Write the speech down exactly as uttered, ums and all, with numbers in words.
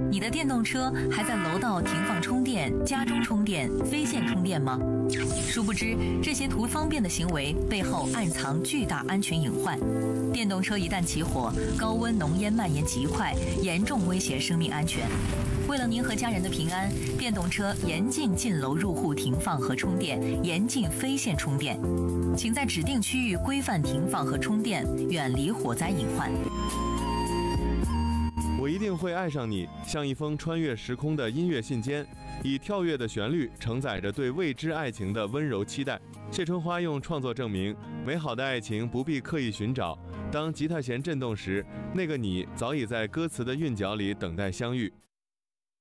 你的电动车还在楼道停放充电、家中充电、非线充电吗？殊不知，这些图方便的行为背后暗藏巨大安全隐患。电动车一旦起火，高温浓烟蔓延极快，严重威胁生命安全。为了您和家人的平安，电动车严禁进楼入户停放和充电，严禁非线充电。请在指定区域规范停放和充电，远离火灾隐患。 我一定会爱上你，像一封穿越时空的音乐信笺，以跳跃的旋律承载着对未知爱情的温柔期待。谢春花用创作证明，美好的爱情不必刻意寻找，当吉他弦震动时，那个你早已在歌词的韵脚里等待相遇。